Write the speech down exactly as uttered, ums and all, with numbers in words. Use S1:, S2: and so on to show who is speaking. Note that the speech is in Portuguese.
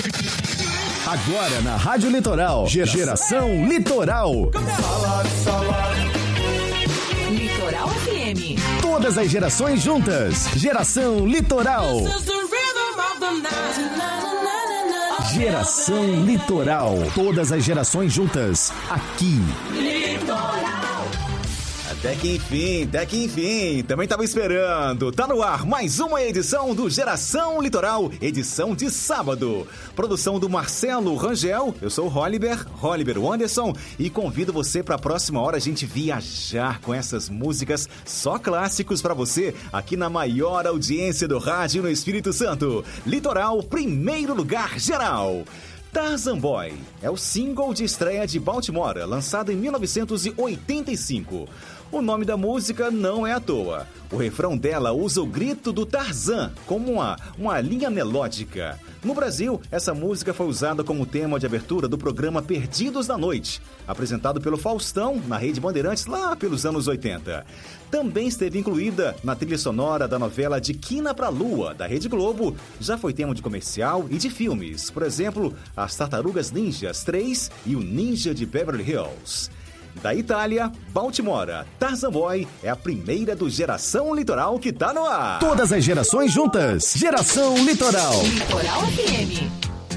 S1: Agora na Rádio Litoral, Geração, Geração Litoral.
S2: Litoral F M.
S1: Todas as gerações juntas. Geração Litoral. Geração Litoral. Todas as gerações juntas. Aqui.
S3: Até que enfim, até que enfim, também tava esperando. Tá no ar mais uma edição do Geração Litoral, edição de sábado. Produção do Marcelo Rangel, eu sou o Holliber, Holliber Anderson, e convido você para a próxima hora a gente viajar com essas músicas só clássicos para você, aqui na maior audiência do rádio no Espírito Santo. Litoral, primeiro lugar geral. Tarzan Boy é o single de estreia de Baltimore, lançado em mil novecentos e oitenta e cinco. O nome da música não é à toa. O refrão dela usa o grito do Tarzan como uma, uma linha melódica. No Brasil, essa música foi usada como tema de abertura do programa Perdidos da Noite, apresentado pelo Faustão na Rede Bandeirantes lá pelos anos oitenta. Também esteve incluída na trilha sonora da novela De Quina pra Lua, da Rede Globo. Já foi tema de comercial e de filmes, por exemplo, As Tartarugas Ninjas três e O Ninja de Beverly Hills. Da Itália, Baltimore, Tarzan Boy é a primeira do Geração Litoral que tá no ar.
S1: Todas as gerações juntas. Geração Litoral.
S2: Litoral F M.